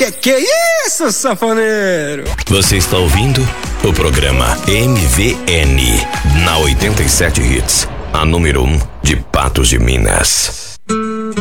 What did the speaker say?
Que é isso, sanfoneiro? Você está ouvindo o programa MVN na 87 Hits, a número 1 de Patos de Minas.